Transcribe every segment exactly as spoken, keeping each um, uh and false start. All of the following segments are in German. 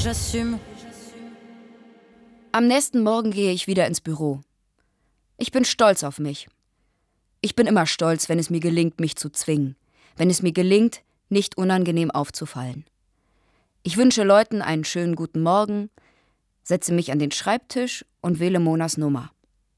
j'assume. Am nächsten Morgen gehe ich wieder ins Büro. Ich bin stolz auf mich. Ich bin immer stolz, wenn es mir gelingt, mich zu zwingen. Wenn es mir gelingt, nicht unangenehm aufzufallen. Ich wünsche Leuten einen schönen guten Morgen, setze mich an den Schreibtisch und wähle Monas Nummer.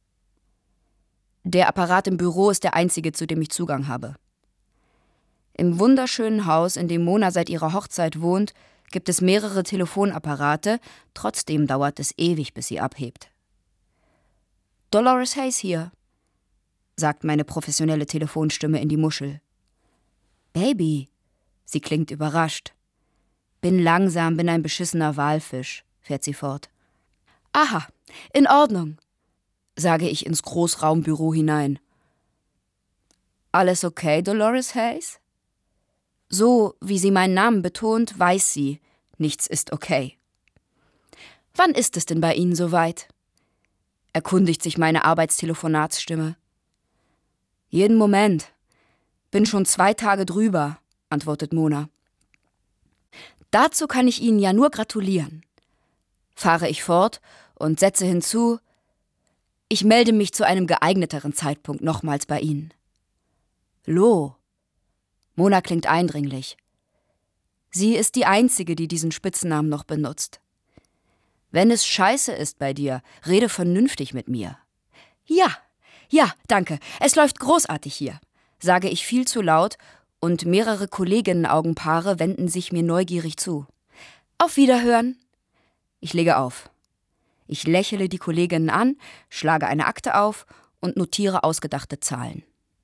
Der Apparat im Büro ist der einzige, zu dem ich Zugang habe. Im wunderschönen Haus, in dem Mona seit ihrer Hochzeit wohnt, gibt es mehrere Telefonapparate, trotzdem dauert es ewig, bis sie abhebt. Dolores Hayes hier, sagt meine professionelle Telefonstimme in die Muschel. Baby, sie klingt überrascht. Bin langsam, bin ein beschissener Walfisch, fährt sie fort. Aha, in Ordnung, sage ich ins Großraumbüro hinein. Alles okay, Dolores Hayes? So, wie sie meinen Namen betont, weiß sie, nichts ist okay. Wann ist es denn bei Ihnen soweit? Erkundigt sich meine Arbeitstelefonatsstimme. Jeden Moment. Bin schon zwei Tage drüber, antwortet Mona. Dazu kann ich Ihnen ja nur gratulieren. Fahre ich fort und setze hinzu, ich melde mich zu einem geeigneteren Zeitpunkt nochmals bei Ihnen. Lo. Mona klingt eindringlich. Sie ist die Einzige, die diesen Spitzennamen noch benutzt. Wenn es scheiße ist bei dir, rede vernünftig mit mir. Ja, ja, danke, es läuft großartig hier, sage ich viel zu laut und mehrere Kolleginnen-Augenpaare wenden sich mir neugierig zu. Auf Wiederhören. Ich lege auf. Ich lächle die Kolleginnen an, schlage eine Akte auf und notiere ausgedachte Zahlen.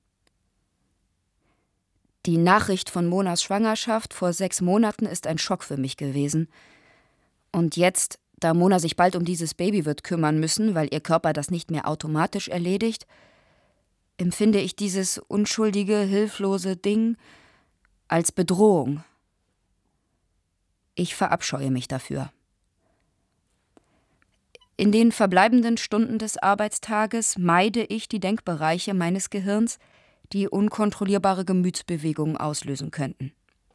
Die Nachricht von Monas Schwangerschaft vor sechs Monaten ist ein Schock für mich gewesen. Und jetzt, da Mona sich bald um dieses Baby wird kümmern müssen, weil ihr Körper das nicht mehr automatisch erledigt, empfinde ich dieses unschuldige, hilflose Ding als Bedrohung. Ich verabscheue mich dafür. In den verbleibenden Stunden des Arbeitstages meide ich die Denkbereiche meines Gehirns, die unkontrollierbare Gemütsbewegungen auslösen könnten.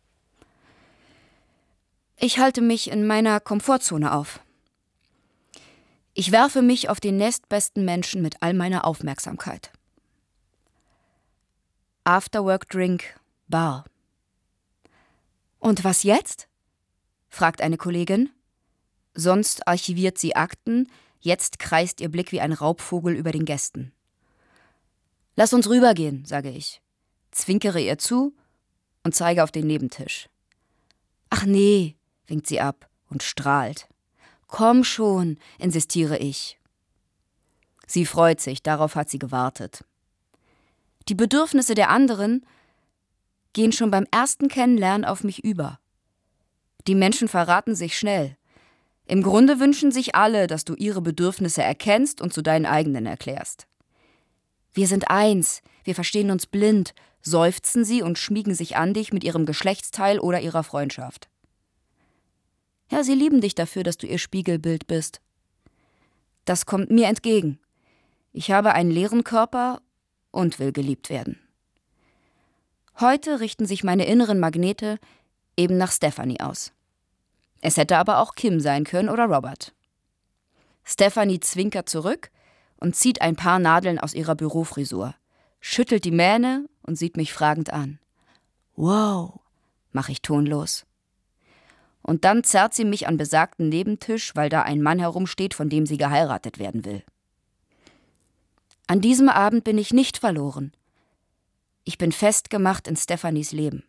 Ich halte mich in meiner Komfortzone auf. Ich werfe mich auf den nächstbesten Menschen mit all meiner Aufmerksamkeit. Afterwork-Drink, Bar. Und was jetzt? Fragt eine Kollegin. Sonst archiviert sie Akten, jetzt kreist ihr Blick wie ein Raubvogel über den Gästen. Lass uns rübergehen, sage ich, zwinkere ihr zu und zeige auf den Nebentisch. Ach nee, winkt sie ab und strahlt. Komm schon, insistiere ich. Sie freut sich, darauf hat sie gewartet. Die Bedürfnisse der anderen gehen schon beim ersten Kennenlernen auf mich über. Die Menschen verraten sich schnell. Im Grunde wünschen sich alle, dass du ihre Bedürfnisse erkennst und zu deinen eigenen erklärst. Wir sind eins, wir verstehen uns blind, seufzen sie und schmiegen sich an dich mit ihrem Geschlechtsteil oder ihrer Freundschaft. Ja, sie lieben dich dafür, dass du ihr Spiegelbild bist. Das kommt mir entgegen. Ich habe einen leeren Körper und will geliebt werden. Heute richten sich meine inneren Magnete eben nach Stephanie aus. Es hätte aber auch Kim sein können oder Robert. Stephanie zwinkert zurück und zieht ein paar Nadeln aus ihrer Bürofrisur, schüttelt die Mähne und sieht mich fragend an. Wow, mache ich tonlos. Und dann zerrt sie mich an besagten Nebentisch, weil da ein Mann herumsteht, von dem sie geheiratet werden will. An diesem Abend bin ich nicht verloren. Ich bin festgemacht in Stephanies Leben.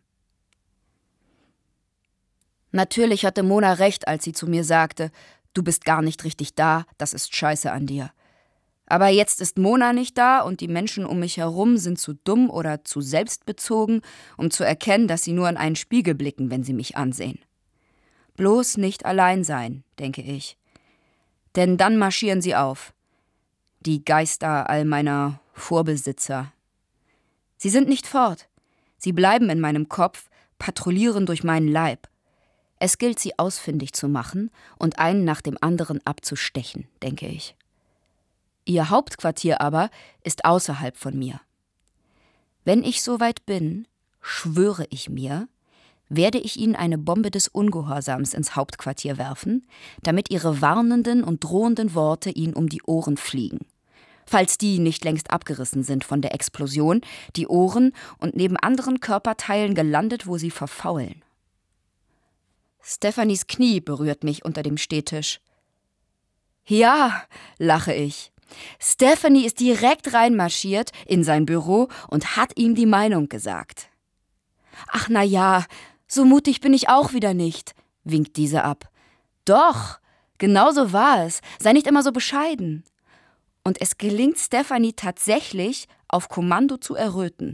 Natürlich hatte Mona recht, als sie zu mir sagte, du bist gar nicht richtig da, das ist scheiße an dir. Aber jetzt ist Mona nicht da und die Menschen um mich herum sind zu dumm oder zu selbstbezogen, um zu erkennen, dass sie nur in einen Spiegel blicken, wenn sie mich ansehen. Bloß nicht allein sein, denke ich. Denn dann marschieren sie auf. Die Geister all meiner Vorbesitzer. Sie sind nicht fort. Sie bleiben in meinem Kopf, patrouillieren durch meinen Leib. Es gilt, sie ausfindig zu machen und einen nach dem anderen abzustechen, denke ich. Ihr Hauptquartier aber ist außerhalb von mir. Wenn ich soweit bin, schwöre ich mir, werde ich ihnen eine Bombe des Ungehorsams ins Hauptquartier werfen, damit ihre warnenden und drohenden Worte ihnen um die Ohren fliegen. Falls die nicht längst abgerissen sind von der Explosion, die Ohren und neben anderen Körperteilen gelandet, wo sie verfaulen. Stephanies Knie berührt mich unter dem Stehtisch. Ja, lache ich. Stephanie ist direkt reinmarschiert in sein Büro und hat ihm die Meinung gesagt. Ach na ja, so mutig bin ich auch wieder nicht, winkt diese ab. Doch, genau so war es. Sei nicht immer so bescheiden. Und es gelingt Stephanie tatsächlich, auf Kommando zu erröten.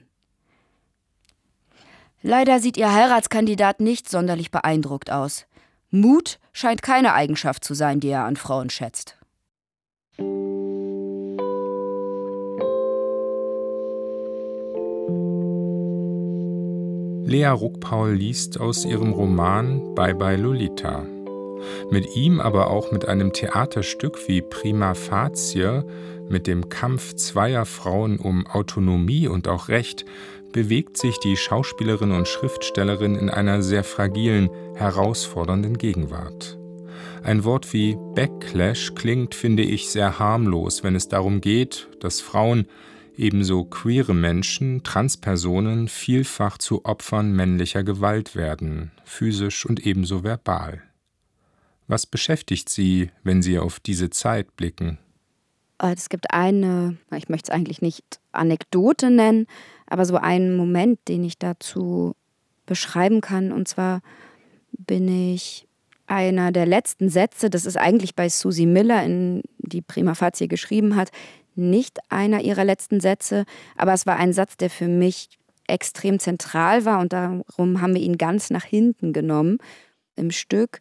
Leider sieht ihr Heiratskandidat nicht sonderlich beeindruckt aus. Mut scheint keine Eigenschaft zu sein, die er an Frauen schätzt. Lea Ruckpaul liest aus ihrem Roman Bye Bye Lolita. Mit ihm, aber auch mit einem Theaterstück wie Prima Facie, mit dem Kampf zweier Frauen um Autonomie und auch Recht, bewegt sich die Schauspielerin und Schriftstellerin in einer sehr fragilen, herausfordernden Gegenwart. Ein Wort wie Backlash klingt, finde ich, sehr harmlos, wenn es darum geht, dass Frauen, ebenso queere Menschen, Transpersonen, vielfach zu Opfern männlicher Gewalt werden, physisch und ebenso verbal. Was beschäftigt Sie, wenn Sie auf diese Zeit blicken? Es gibt eine, ich möchte es eigentlich nicht Anekdote nennen, aber so einen Moment, den ich dazu beschreiben kann. Und zwar bin ich einer der letzten Sätze, das ist eigentlich bei Susie Miller, in die Prima Facie geschrieben hat, nicht einer ihrer letzten Sätze, aber es war ein Satz, der für mich extrem zentral war und darum haben wir ihn ganz nach hinten genommen im Stück.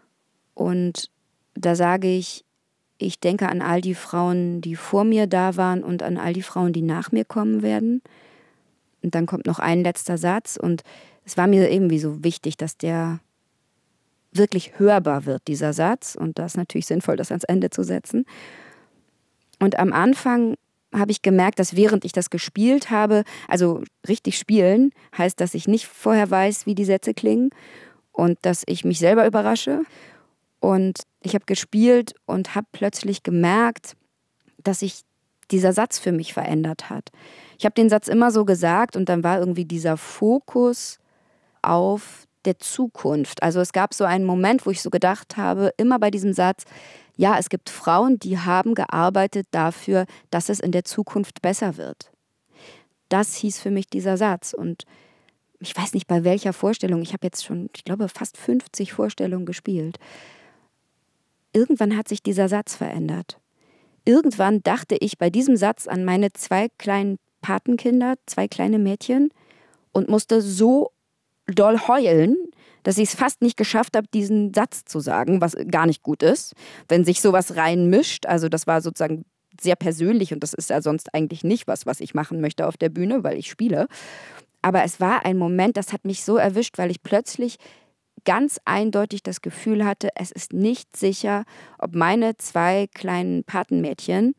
Und da sage ich, ich denke an all die Frauen, die vor mir da waren und an all die Frauen, die nach mir kommen werden. Und dann kommt noch ein letzter Satz und es war mir irgendwie so wichtig, dass der wirklich hörbar wird, dieser Satz. Und da ist natürlich sinnvoll, das ans Ende zu setzen. Und am Anfang habe ich gemerkt, dass während ich das gespielt habe, also richtig spielen, heißt, dass ich nicht vorher weiß, wie die Sätze klingen und dass ich mich selber überrasche. Und ich habe gespielt und habe plötzlich gemerkt, dass sich dieser Satz für mich verändert hat. Ich habe den Satz immer so gesagt und dann war irgendwie dieser Fokus auf der Zukunft. Also es gab so einen Moment, wo ich so gedacht habe, immer bei diesem Satz, ja, es gibt Frauen, die haben gearbeitet dafür, dass es in der Zukunft besser wird. Das hieß für mich dieser Satz. Und ich weiß nicht, bei welcher Vorstellung, ich habe jetzt schon, ich glaube, fast fünfzig Vorstellungen gespielt. Irgendwann hat sich dieser Satz verändert. Irgendwann dachte ich bei diesem Satz an meine zwei kleinen Patenkinder, zwei kleine Mädchen und musste so doll heulen, dass ich es fast nicht geschafft habe, diesen Satz zu sagen, was gar nicht gut ist, wenn sich sowas reinmischt. Also das war sozusagen sehr persönlich und das ist ja sonst eigentlich nicht was, was ich machen möchte auf der Bühne, weil ich spiele. Aber es war ein Moment, das hat mich so erwischt, weil ich plötzlich ganz eindeutig das Gefühl hatte, es ist nicht sicher, ob meine zwei kleinen Patenmädchen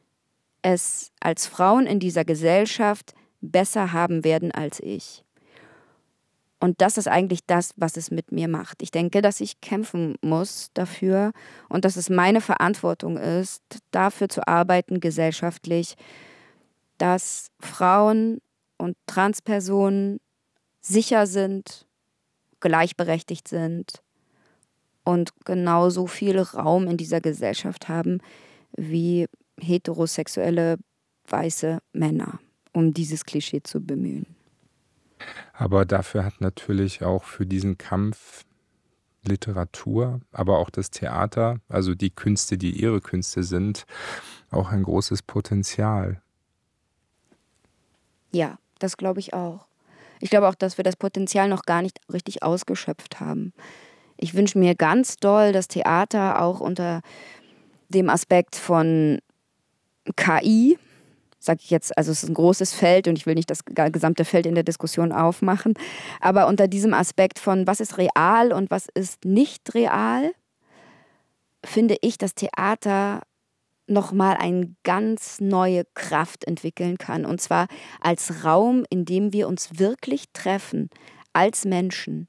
es als Frauen in dieser Gesellschaft besser haben werden als ich. Und das ist eigentlich das, was es mit mir macht. Ich denke, dass ich kämpfen muss dafür und dass es meine Verantwortung ist, dafür zu arbeiten, gesellschaftlich, dass Frauen und Transpersonen sicher sind, gleichberechtigt sind und genauso viel Raum in dieser Gesellschaft haben wie heterosexuelle weiße Männer, um dieses Klischee zu bemühen. Aber dafür hat natürlich auch für diesen Kampf Literatur, aber auch das Theater, also die Künste, die ihre Künste sind, auch ein großes Potenzial. Ja, das glaube ich auch. Ich glaube auch, dass wir das Potenzial noch gar nicht richtig ausgeschöpft haben. Ich wünsche mir ganz doll, dass Theater auch unter dem Aspekt von K I, sage ich jetzt, also es ist ein großes Feld und ich will nicht das gesamte Feld in der Diskussion aufmachen, aber unter diesem Aspekt von was ist real und was ist nicht real, finde ich, dass Theater nochmal eine ganz neue Kraft entwickeln kann. Und zwar als Raum, in dem wir uns wirklich treffen, als Menschen.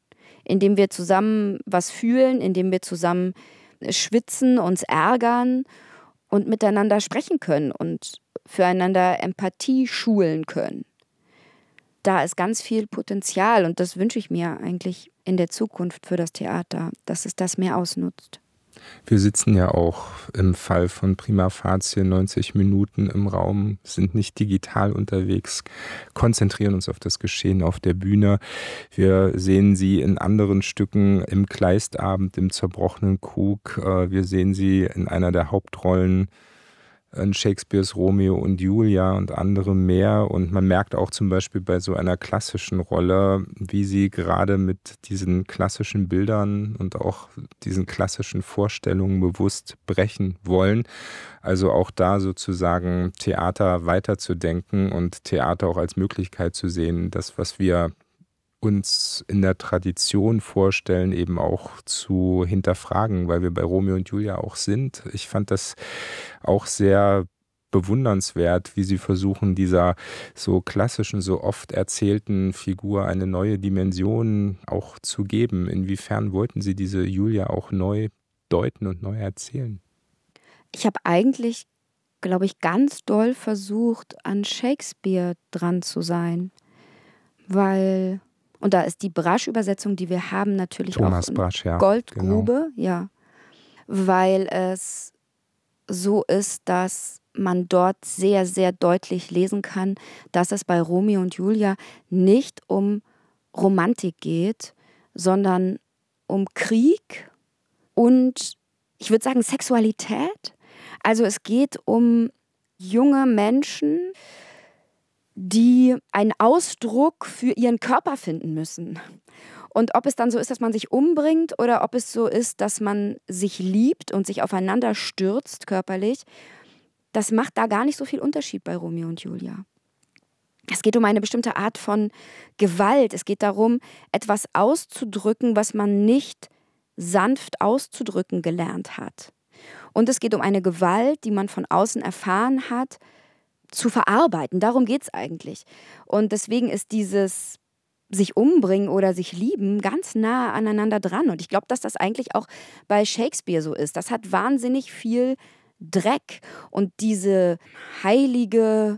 indem wir zusammen was fühlen, indem wir zusammen schwitzen, uns ärgern und miteinander sprechen können und füreinander Empathie schulen können. Da ist ganz viel Potenzial und das wünsche ich mir eigentlich in der Zukunft für das Theater, dass es das mehr ausnutzt. Wir sitzen ja auch im Fall von Prima Facie neunzig Minuten im Raum, sind nicht digital unterwegs, konzentrieren uns auf das Geschehen auf der Bühne. Wir sehen sie in anderen Stücken, im Kleistabend, im Zerbrochenen Krug. Wir sehen sie in einer der Hauptrollen in Shakespeares Romeo und Julia und andere mehr. Und man merkt auch zum Beispiel bei so einer klassischen Rolle, wie sie gerade mit diesen klassischen Bildern und auch diesen klassischen Vorstellungen bewusst brechen wollen. Also auch da sozusagen Theater weiterzudenken und Theater auch als Möglichkeit zu sehen, das, was wir uns in der Tradition vorstellen, eben auch zu hinterfragen, weil wir bei Romeo und Julia auch sind. Ich fand das auch sehr bewundernswert, wie sie versuchen, dieser so klassischen, so oft erzählten Figur eine neue Dimension auch zu geben. Inwiefern wollten sie diese Julia auch neu deuten und neu erzählen? Ich habe eigentlich, glaube ich, ganz doll versucht, an Shakespeare dran zu sein, weil... Und da ist die Brasch-Übersetzung, die wir haben, natürlich Thomas auch eine Brasch, ja, Goldgrube, genau. ja, weil es so ist, dass man dort sehr, sehr deutlich lesen kann, dass es bei Romeo und Julia nicht um Romantik geht, sondern um Krieg und, ich würde sagen, Sexualität. Also es geht um junge Menschen, die einen Ausdruck für ihren Körper finden müssen. Und ob es dann so ist, dass man sich umbringt oder ob es so ist, dass man sich liebt und sich aufeinander stürzt körperlich, das macht da gar nicht so viel Unterschied bei Romeo und Julia. Es geht um eine bestimmte Art von Gewalt. Es geht darum, etwas auszudrücken, was man nicht sanft auszudrücken gelernt hat. Und es geht um eine Gewalt, die man von außen erfahren hat, zu verarbeiten. Darum geht es eigentlich. Und deswegen ist dieses sich umbringen oder sich lieben ganz nah aneinander dran. Und ich glaube, dass das eigentlich auch bei Shakespeare so ist. Das hat wahnsinnig viel Dreck. Und diese heilige,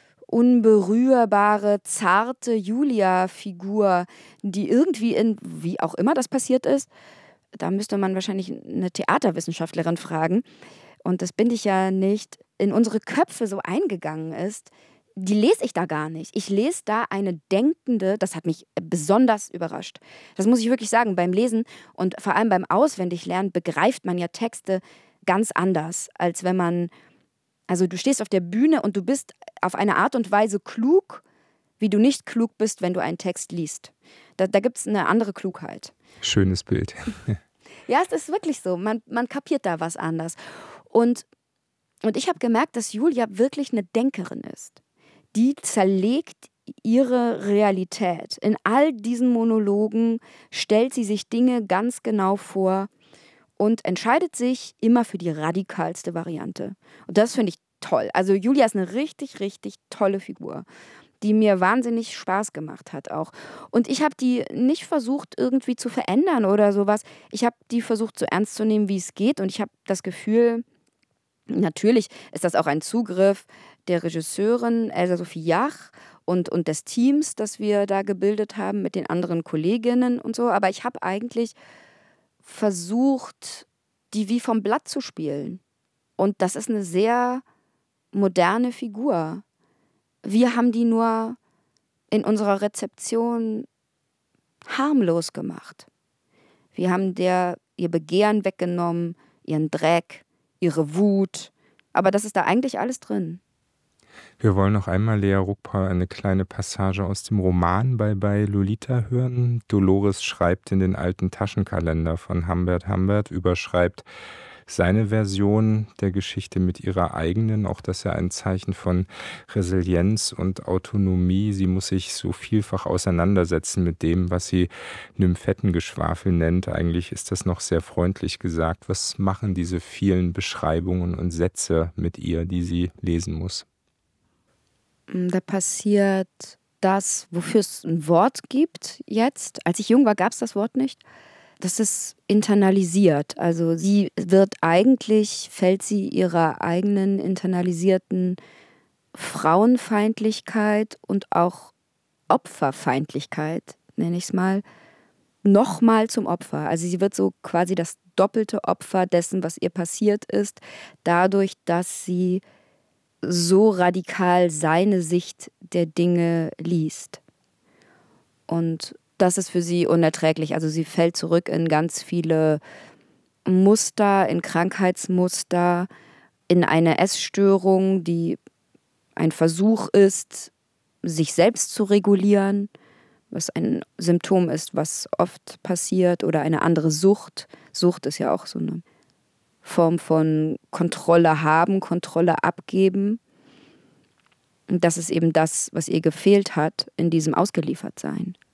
unberührbare, zarte Julia-Figur, die irgendwie in, wie auch immer das passiert ist, da müsste man wahrscheinlich eine Theaterwissenschaftlerin fragen. Und das bin ich ja nicht, in unsere Köpfe so eingegangen ist, die lese ich da gar nicht. Ich lese da eine denkende, das hat mich besonders überrascht. Das muss ich wirklich sagen, beim Lesen und vor allem beim Auswendiglernen begreift man ja Texte ganz anders, als wenn man, also du stehst auf der Bühne und du bist auf eine Art und Weise klug, wie du nicht klug bist, wenn du einen Text liest. Da, da gibt es eine andere Klugheit. Schönes Bild. Ja, es ist wirklich so. Man, man kapiert da was anders. Und Und ich habe gemerkt, dass Julia wirklich eine Denkerin ist. Die zerlegt ihre Realität. In all diesen Monologen stellt sie sich Dinge ganz genau vor und entscheidet sich immer für die radikalste Variante. Und das finde ich toll. Also Julia ist eine richtig, richtig tolle Figur, die mir wahnsinnig Spaß gemacht hat auch. Und ich habe die nicht versucht irgendwie zu verändern oder sowas. Ich habe die versucht so ernst zu nehmen, wie es geht. Und ich habe das Gefühl, natürlich ist das auch ein Zugriff der Regisseurin Elsa Sophie Jach und, und des Teams, das wir da gebildet haben mit den anderen Kolleginnen und so. Aber ich habe eigentlich versucht, die wie vom Blatt zu spielen. Und das ist eine sehr moderne Figur. Wir haben die nur in unserer Rezeption harmlos gemacht. Wir haben der ihr Begehren weggenommen, ihren Dreck, ihre Wut. Aber das ist da eigentlich alles drin. Wir wollen noch einmal, Lea Ruckpaul, eine kleine Passage aus dem Roman Bye Bye Lolita hören. Dolores schreibt in den alten Taschenkalender von Humbert Humbert, überschreibt seine Version der Geschichte mit ihrer eigenen, auch das ist ja ein Zeichen von Resilienz und Autonomie. Sie muss sich so vielfach auseinandersetzen mit dem, was sie Nymphettengeschwafel nennt. Eigentlich ist das noch sehr freundlich gesagt. Was machen diese vielen Beschreibungen und Sätze mit ihr, die sie lesen muss? Da passiert das, wofür es ein Wort gibt jetzt. Als ich jung war, gab es das Wort nicht. Das ist internalisiert. Also sie wird eigentlich, fällt sie ihrer eigenen internalisierten Frauenfeindlichkeit und auch Opferfeindlichkeit, nenne ich es mal, nochmal zum Opfer. Also sie wird so quasi das doppelte Opfer dessen, was ihr passiert ist, dadurch, dass sie so radikal seine Sicht der Dinge liest. Und das ist für sie unerträglich. Also sie fällt zurück in ganz viele Muster, in Krankheitsmuster, in eine Essstörung, die ein Versuch ist, sich selbst zu regulieren, was ein Symptom ist, was oft passiert, oder eine andere Sucht. Sucht ist ja auch so eine Form von Kontrolle haben, Kontrolle abgeben. Und das ist eben das, was ihr gefehlt hat in diesem Ausgeliefertsein.